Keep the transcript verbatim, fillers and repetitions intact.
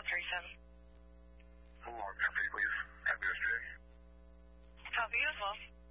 one three seven. Long term, please. Happy yesterday. How beautiful.